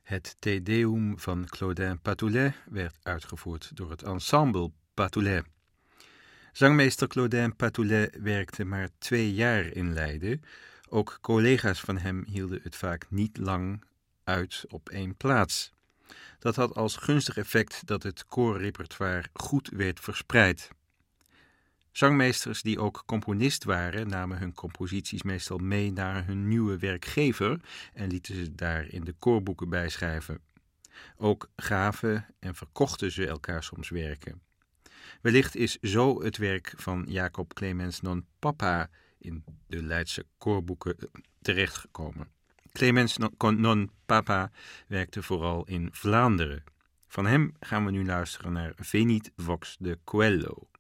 Het Te Deum van Claudin Patoulet werd uitgevoerd door het ensemble Patoulet. Zangmeester Claudin Patoulet werkte maar 2 jaar in Leiden. Ook collega's van hem hielden het vaak niet lang uit op 1 plaats. Dat had als gunstig effect dat het koorrepertoire goed werd verspreid. Zangmeesters die ook componist waren, namen hun composities meestal mee naar hun nieuwe werkgever en lieten ze daar in de koorboeken bijschrijven. Ook gaven en verkochten ze elkaar soms werken. Wellicht is zo het werk van Jacob Clemens non Papa in de Leidse koorboeken terechtgekomen. Clemens non Papa werkte vooral in Vlaanderen. Van hem gaan we nu luisteren naar Venit Vox de Coello.